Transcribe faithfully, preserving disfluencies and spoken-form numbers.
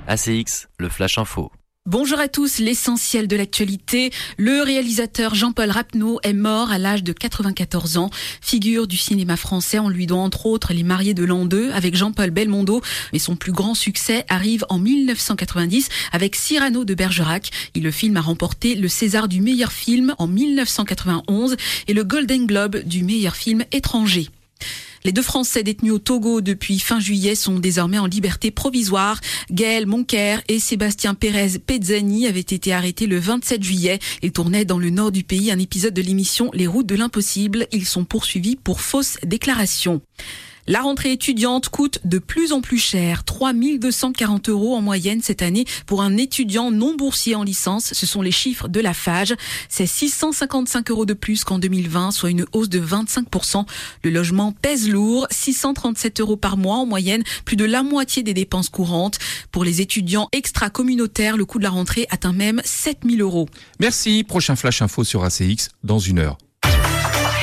A C X, le Flash Info. Bonjour à tous, l'essentiel de l'actualité. Le réalisateur Jean-Paul Rapneau est mort à l'âge de quatre-vingt-quatorze ans. Figure du cinéma français, on lui doit entre autres Les Mariés de l'an deux avec Jean-Paul Belmondo. Mais son plus grand succès arrive en mille neuf cent quatre-vingt-dix avec Cyrano de Bergerac. Et le film a remporté le César du meilleur film en mille neuf cent quatre-vingt-onze et le Golden Globe du meilleur film étranger. Les deux Français détenus au Togo depuis fin juillet sont désormais en liberté provisoire. Gaël Monker et Sébastien Pérez Pezzani avaient été arrêtés le vingt-sept juillet. Ils tournaient dans le nord du pays un épisode de l'émission Les Routes de l'Impossible. Ils sont poursuivis pour fausses déclarations. La rentrée étudiante coûte de plus en plus cher, trois mille deux cent quarante euros en moyenne cette année pour un étudiant non boursier en licence. Ce sont les chiffres de la Fage. C'est six cent cinquante-cinq euros de plus qu'en deux mille vingt, soit une hausse de vingt-cinq pour cent. Le logement pèse lourd, six cent trente-sept euros par mois en moyenne, plus de la moitié des dépenses courantes. Pour les étudiants extra-communautaires, le coût de la rentrée atteint même sept mille euros. Merci, prochain Flash Info sur A C X dans une heure.